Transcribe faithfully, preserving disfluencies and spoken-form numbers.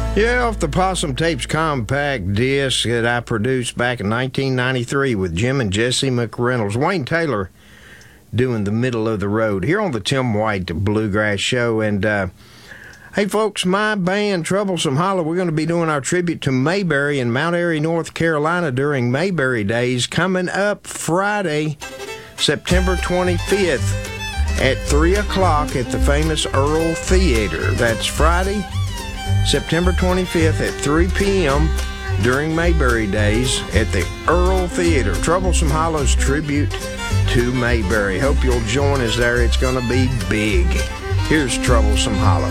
Yeah, off the Possum Tapes compact disc that I produced back in nineteen ninety-three with Jim and Jesse McReynolds. Wayne Taylor doing The Middle of the Road here on the Tim White Bluegrass Show. And, uh, hey, folks, my band, Troublesome Hollow, we're going to be doing our tribute to Mayberry in Mount Airy, North Carolina during Mayberry Days coming up Friday, September twenty-fifth at three o'clock at the famous Earl Theater. That's Friday, September twenty-fifth at three p.m. during Mayberry Days at the Earl Theater. Troublesome Hollow's tribute to Mayberry. Hope you'll join us there. It's going to be big. Here's Troublesome Hollow.